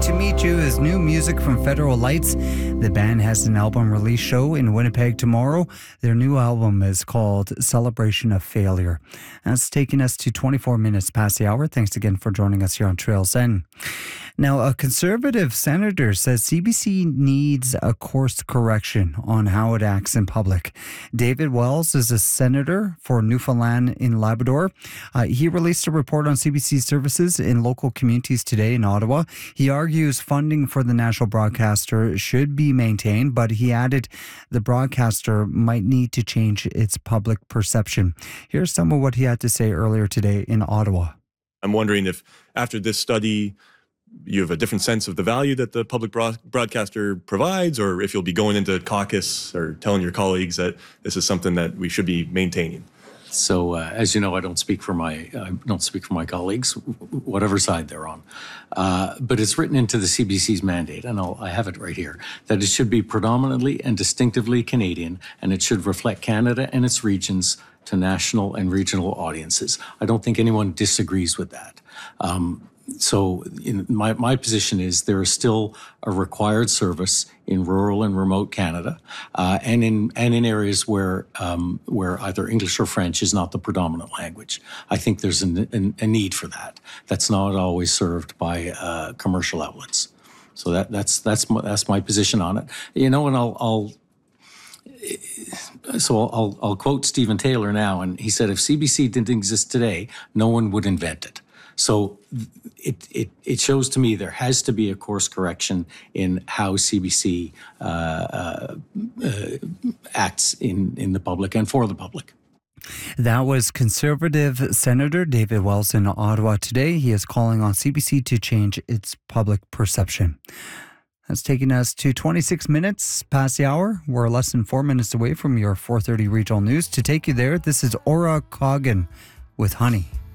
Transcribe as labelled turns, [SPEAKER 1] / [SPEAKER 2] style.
[SPEAKER 1] to Meet You is new music from Federal Lights. The band has an album release show in Winnipeg tomorrow. Their new album is called Celebration of Failure. That's taking us to 24 minutes past the hour. Thanks again for joining us here on Trails End. Now, a Conservative senator says CBC needs a course correction on how it acts in public. David Wells is a senator for Newfoundland in Labrador. He released a report on CBC services in local communities today in Ottawa. He argues funding for the national broadcaster should be maintained, but he added the broadcaster might need to change its public perception. Here's some of what he had to say earlier today in Ottawa.
[SPEAKER 2] I'm wondering if after this study, you have a different sense of the value that the public broadcaster provides, or if you'll be going into caucus or telling your colleagues that this is something that we should be maintaining.
[SPEAKER 3] So, as you know, I don't speak for my colleagues, whatever side they're on. But it's written into the CBC's mandate, and I have it right here, that it should be predominantly and distinctively Canadian, and it should reflect Canada and its regions to national and regional audiences. I don't think anyone disagrees with that. So my position is there is still a required service in rural and remote Canada, and in areas where either English or French is not the predominant language. I think there's a need for that. That's not always served by commercial outlets. So that's my position on it. You know, and I'll quote Stephen Taylor now, and he said, if CBC didn't exist today, no one would invent it. So it shows to me there has to be a course correction in how CBC acts in the public and for the public.
[SPEAKER 1] That was Conservative Senator David Wells in Ottawa today. He is calling on CBC to change its public perception. That's taking us to 26 minutes past the hour. We're less than 4 minutes away from your 4:30 regional news. To take you there, this is Aura Coggin with Honey.